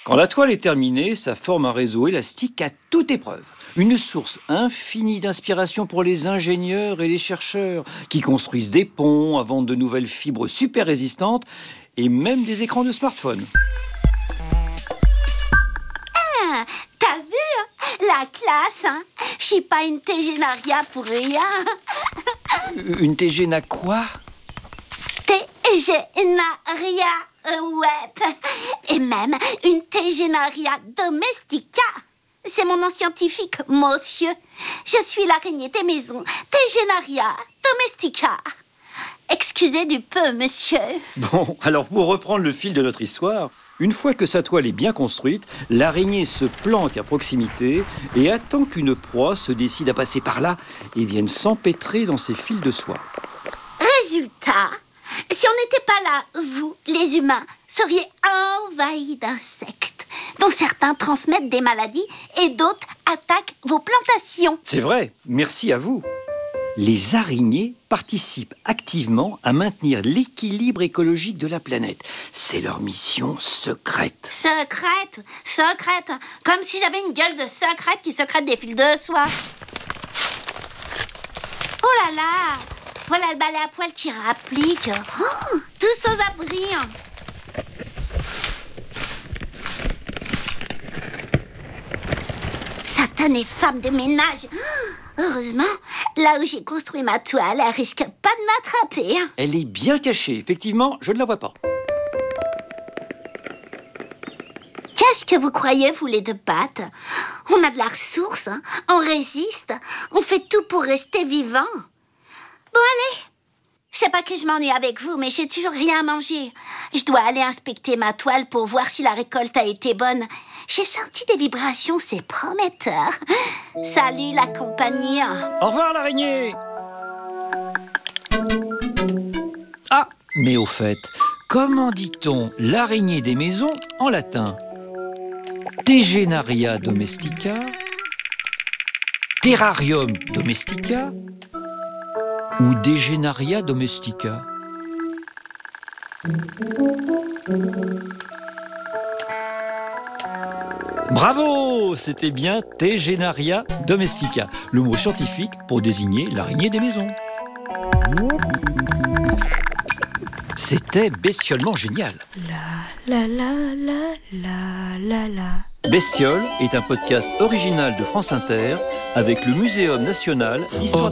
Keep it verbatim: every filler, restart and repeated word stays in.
Quand la toile est terminée, ça forme un réseau élastique à toute épreuve. Une source infinie d'inspiration pour les ingénieurs et les chercheurs qui construisent des ponts, inventent de nouvelles fibres super résistantes et même des écrans de smartphone. Ah, t'as vu la classe, hein? Je suis pas une Tégénaria pour rien. Une Tégéna quoi? Tégénaria web. Et même une Tégénaria domestica. C'est mon nom scientifique, monsieur. Je suis l'araignée des maisons, Tégénaria domestica. Excusez du peu, monsieur. Bon, alors pour reprendre le fil de notre histoire, une fois que sa toile est bien construite, l'araignée se planque à proximité et attend qu'une proie se décide à passer par là et vienne s'empêtrer dans ses fils de soie. Résultat, si on n'était pas là, vous, les humains, seriez envahis d'insectes, dont certains transmettent des maladies et d'autres attaquent vos plantations. C'est vrai, merci à vous. Les araignées participent activement à maintenir l'équilibre écologique de la planète. C'est leur mission secrète. Secrète, secrète, comme si j'avais une gueule de secrète qui secrète des fils de soie. Oh là là, voilà le balai à poils qui rapplique. Oh, tous aux abris. Satanée femme de ménage. Heureusement, là où j'ai construit ma toile, elle risque pas de m'attraper. Elle est bien cachée, effectivement, je ne la vois pas. Qu'est-ce que vous croyez, vous les deux pattes? On a de la ressource, hein? On résiste, on fait tout pour rester vivant. Bon, allez. C'est pas que je m'ennuie avec vous, mais j'ai toujours rien à manger. Je dois aller inspecter ma toile pour voir si la récolte a été bonne. J'ai senti des vibrations, c'est prometteur. Salut la compagnie. Au revoir l'araignée. Ah, mais au fait, comment dit-on l'araignée des maisons en latin? Tégénaria domestica, Terrarium domestica ou Dégénaria domestica? Bravo! C'était bien Tégénaria domestica, le mot scientifique pour désigner l'araignée des maisons. C'était bestiolement génial. La la la la la la la. Bestiole est un podcast original de France Inter avec le Muséum national d'histoire.